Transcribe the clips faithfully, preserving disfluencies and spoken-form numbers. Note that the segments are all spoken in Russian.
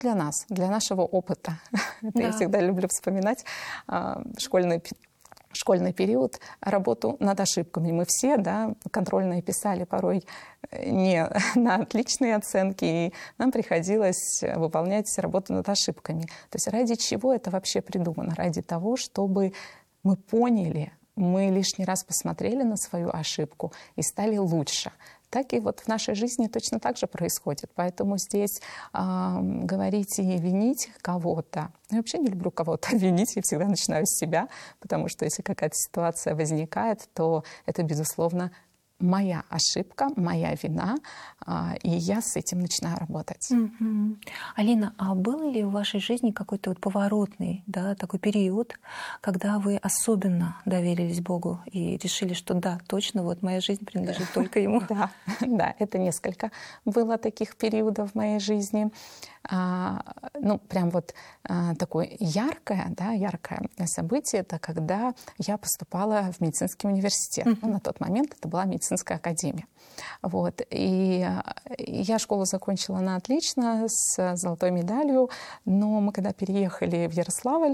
для нас, для нашего опыта. Это Да. я всегда люблю вспоминать а, школьный, школьный период, работу над ошибками. Мы все, да, контрольные писали порой не на отличные оценки, и нам приходилось выполнять работу над ошибками. То есть ради чего это вообще придумано? Ради того, чтобы мы поняли, мы лишний раз посмотрели на свою ошибку и стали лучше. Так и вот в нашей жизни точно так же происходит. Поэтому здесь э, говорить и винить кого-то. Я вообще не люблю кого-то винить, я всегда начинаю с себя, потому что если какая-то ситуация возникает, то это, безусловно, моя ошибка, моя вина, э, и я с этим начинаю работать. Мгм. Алина, а был ли в вашей жизни какой-то вот поворотный, да, такой период, когда вы особенно доверились Богу и решили, что да, точно, вот моя жизнь принадлежит только Ему? Да, да, это несколько было таких периодов в моей жизни. А, ну, прям вот а, такое яркое, да, яркое событие, это когда я поступала в медицинский университет. Mm-hmm. Ну, на тот момент это была медицинская академия. Вот. И я школу закончила на отлично, с золотой медалью, но мы когда переехали в Ярославль,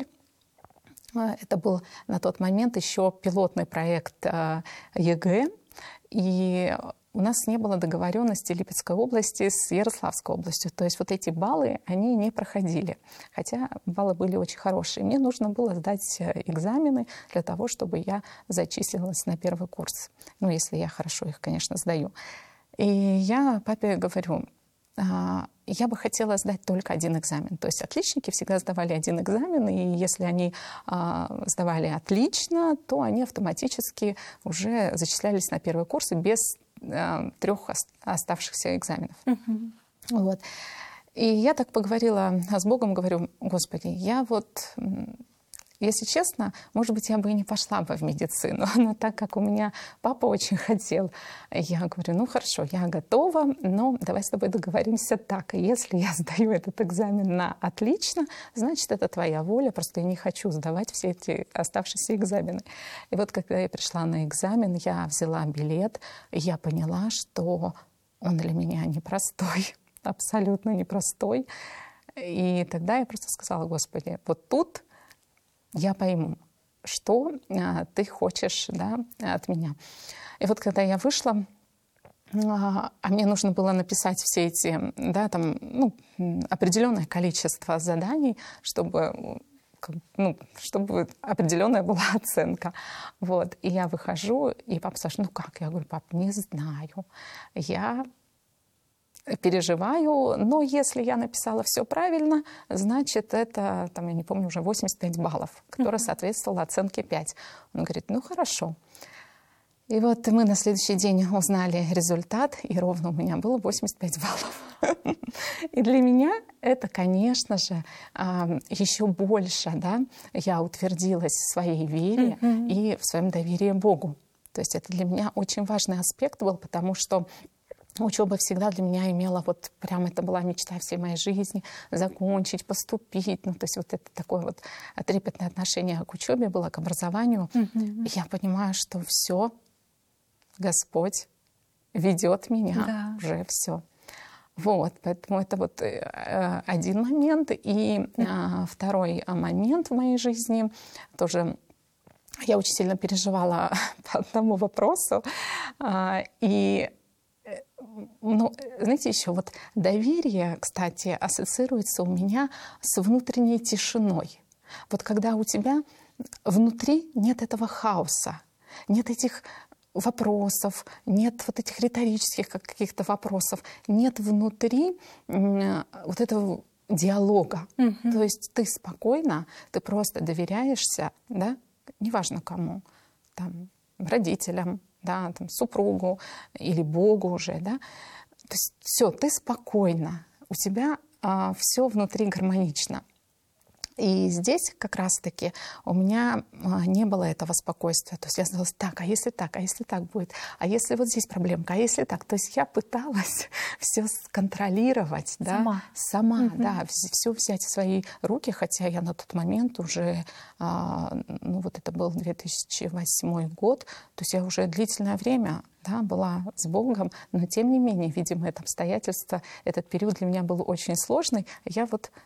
это был на тот момент еще пилотный проект ЕГЭ, и у нас не было договоренности Липецкой области с Ярославской областью. То есть вот эти баллы, они не проходили. Хотя баллы были очень хорошие. Мне нужно было сдать экзамены для того, чтобы я зачислилась на первый курс. Ну, если я хорошо их, конечно, сдаю. И я папе говорю, я бы хотела сдать только один экзамен. То есть отличники всегда сдавали один экзамен, и если они а, сдавали отлично, то они автоматически уже зачислялись на первый курс без а, трех оставшихся экзаменов. Uh-huh. Вот. И я так поговорила с Богом, говорю, Господи, я вот... Если честно, может быть, я бы и не пошла бы в медицину, но так как у меня папа очень хотел, я говорю, ну хорошо, я готова, но давай с тобой договоримся так. И если я сдаю этот экзамен на отлично, значит, это твоя воля, просто я не хочу сдавать все эти оставшиеся экзамены. И вот когда я пришла на экзамен, я взяла билет, и я поняла, что он для меня непростой, абсолютно непростой. И тогда я просто сказала, Господи, вот тут я пойму, что а, ты хочешь, да, от меня. И вот когда я вышла, а, а мне нужно было написать все эти, да, там, ну, определенное количество заданий, чтобы, ну, чтобы определенная была оценка. Вот. И я выхожу, и папа спрашивает, ну как? Я говорю, пап, не знаю. Я переживаю, но если я написала все правильно, значит, это, там, я не помню, уже восемьдесят пять баллов, которая соответствовала оценке пять. Он говорит, ну хорошо. И вот мы на следующий день узнали результат, и ровно у меня было восемьдесят пять баллов. И для меня это, конечно же, еще больше, да, я утвердилась в своей вере и в своем доверии Богу. То есть это для меня очень важный аспект был, потому что учеба всегда для меня имела, вот прям это была мечта всей моей жизни, закончить, поступить. Ну, то есть вот это такое вот трепетное отношение к учебе было, к образованию. Mm-hmm. И я понимаю, что все, Господь ведет меня, да. Уже все. Вот, поэтому это вот э, один момент. И э, второй момент в моей жизни тоже... Я очень сильно переживала по одному вопросу. Э, и Ну, знаете, еще вот доверие, кстати, ассоциируется у меня с внутренней тишиной. Вот когда у тебя внутри нет этого хаоса, нет этих вопросов, нет вот этих риторических каких-то вопросов, нет внутри вот этого диалога. Mm-hmm. То есть ты спокойно, ты просто доверяешься, да, неважно кому, там, родителям, да, там, супругу или Богу уже, да. То есть все, ты спокойно, у тебя а, все внутри гармонично. И здесь как раз-таки у меня не было этого спокойствия. То есть я сказала, так, а если так, а если так будет, а если вот здесь проблемка, а если так. То есть я пыталась все сконтролировать, Сама. Да, сама, Мгм. да, все взять в свои руки, хотя я на тот момент уже, а, ну вот это был две тысячи восьмой год, то есть я уже длительное время, да, была с Богом, но тем не менее, видимо, это обстоятельство, этот период для меня был очень сложный. Я вот